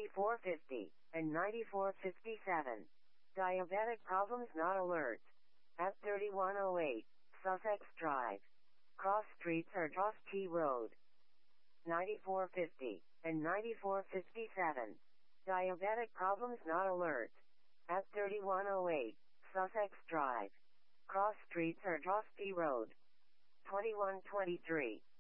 9450 and 9457. Diabetic problems not alert. At 3108, Sussex Drive. Cross Streets or Joss T Road. 9450 and 9457. Diabetic problems not alert. At 3108, Sussex Drive. Cross Streets or Joss T Road. 2123.